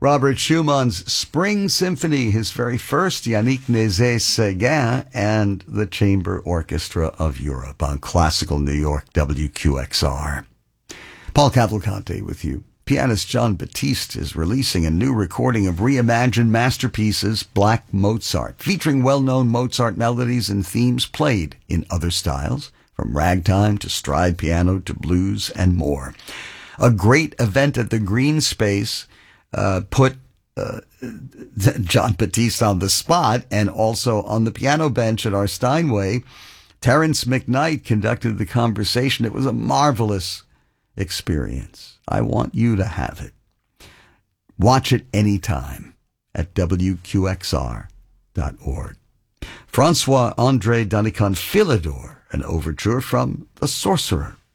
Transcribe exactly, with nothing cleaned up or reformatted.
Robert Schumann's Spring Symphony, his very first, Yannick Nézet-Séguin and the Chamber Orchestra of Europe on Classical New York W Q X R. Paul Cavalcante with you. Pianist Jon Batiste is releasing a new recording of reimagined masterpieces, Black Mozart, featuring well-known Mozart melodies and themes played in other styles, from ragtime to stride piano to blues and more. A great event at the Green Space uh, put uh, Jon Batiste on the spot, and also on the piano bench at our Steinway, Terrence McKnight conducted the conversation. It was a marvelous experience. I want you to have it. Watch it anytime at W Q X R dot org. Francois-André Danican Philidor, an overture from The Sorcerer.